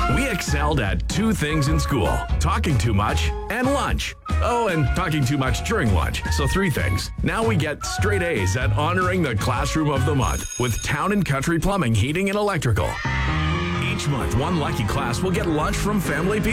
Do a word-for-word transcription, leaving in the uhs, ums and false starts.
We excelled at two things in school, talking too much and lunch. Oh, and talking too much during lunch, so three things. Now we get straight A's at honoring the Classroom of the Month with Town and Country Plumbing, Heating, and Electrical. Each month, one lucky class will get lunch from Family Pizza.